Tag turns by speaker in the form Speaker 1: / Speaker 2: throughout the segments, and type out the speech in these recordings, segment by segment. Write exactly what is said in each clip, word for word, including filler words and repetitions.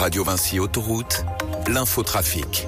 Speaker 1: Radio Vinci Autoroute, l'infotrafic.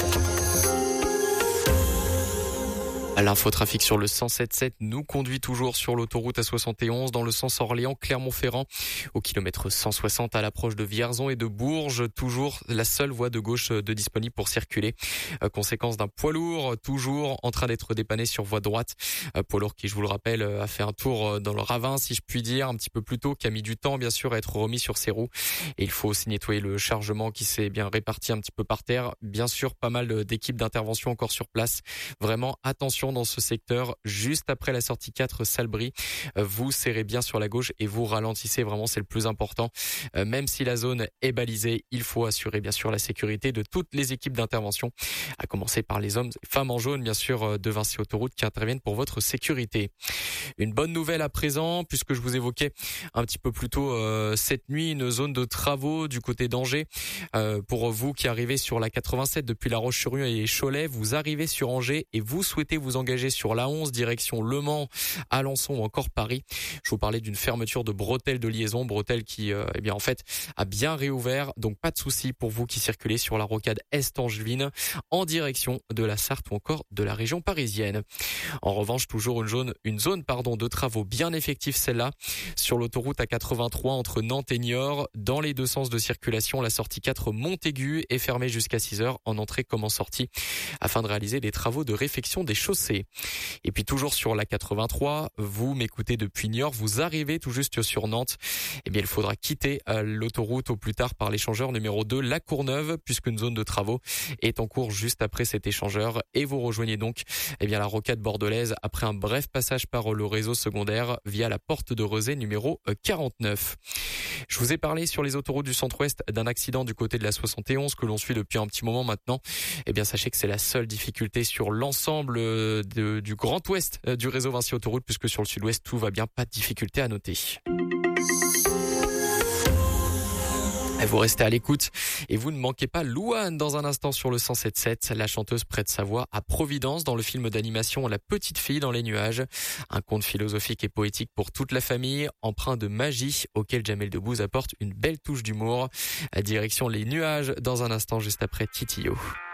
Speaker 2: L'infotrafic sur le cent sept sept nous conduit toujours sur l'autoroute A soixante et onze dans le sens Orléans-Clermont-Ferrand au kilomètre cent soixante à l'approche de Vierzon et de Bourges. Toujours la seule voie de gauche de disponible pour circuler. Euh, conséquence d'un poids lourd toujours en train d'être dépanné sur voie droite. Euh, poids lourd qui, je vous le rappelle, a fait un tour dans le ravin, si je puis dire, un petit peu plus tôt, qui a mis du temps bien sûr à être remis sur ses roues. Et il faut aussi nettoyer le chargement qui s'est bien réparti un petit peu par terre. Bien sûr, pas mal d'équipes d'intervention encore sur place. Vraiment attention dans ce secteur, juste après la sortie quatre Salbris. Vous serrez bien sur la gauche et vous ralentissez, vraiment c'est le plus important. Euh, même si la zone est balisée, il faut assurer bien sûr la sécurité de toutes les équipes d'intervention, à commencer par les hommes et femmes en jaune bien sûr de Vinci Autoroute qui interviennent pour votre sécurité. Une bonne nouvelle à présent, puisque je vous évoquais un petit peu plus tôt euh, cette nuit une zone de travaux du côté d'Angers. Euh, pour vous qui arrivez sur la quatre-vingt-sept depuis La Roche-sur-Yon et Cholet, vous arrivez sur Angers et vous souhaitez vous engager sur la onze direction Le Mans, Alençon ou encore Paris. Je vous parlais d'une fermeture de bretelles de liaison, bretelles qui euh, eh bien en fait a bien réouvert, donc pas de souci pour vous qui circulez sur la rocade Est-Angevine en direction de la Sarthe ou encore de la région parisienne. En revanche, toujours une zone une zone pardon de travaux bien effective, celle-là sur l'autoroute A quatre-vingt-trois entre Nantes et Niort dans les deux sens de circulation. La sortie quatre Montaigu est fermée jusqu'à six heures en entrée comme en sortie afin de réaliser des travaux de réfection des chaussées. Et puis toujours sur la quatre-vingt-trois, vous m'écoutez depuis Niort, vous arrivez tout juste sur Nantes, eh bien il faudra quitter l'autoroute au plus tard par l'échangeur numéro deux, La Courneuve, puisqu'une zone de travaux est en cours juste après cet échangeur et vous rejoignez donc eh bien la rocade bordelaise après un bref passage par le réseau secondaire via la porte de Rezé numéro quarante-neuf. Je vous ai parlé sur les autoroutes du centre-ouest d'un accident du côté de la soixante et onze que l'on suit depuis un petit moment maintenant. Eh bien sachez que c'est la seule difficulté sur l'ensemble de, du grand ouest du réseau Vinci Autoroute, puisque sur le sud-ouest tout va bien, pas de difficulté à noter. Vous restez à l'écoute et vous ne manquez pas Louane dans un instant sur le cent sept sept. La chanteuse prête sa voix à Providence dans le film d'animation La Petite Fille dans les nuages. Un conte philosophique et poétique pour toute la famille, empreint de magie auquel Jamel Debbouze apporte une belle touche d'humour. À direction les nuages dans un instant juste après Titio.